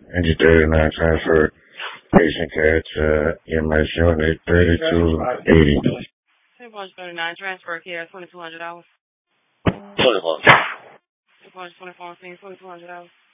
Engine 39 transfer. Patient catch, EMS unit 3280. 239 transfer care, $2,200. 24. 224 $2,200.